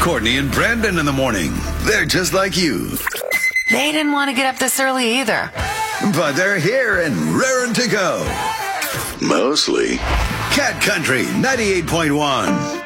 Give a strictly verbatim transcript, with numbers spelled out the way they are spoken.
Courtney and Brandon in the morning. They're just like you. They didn't want to get up this early either. But they're here and raring to go. Mostly. Cat Country ninety-eight point one.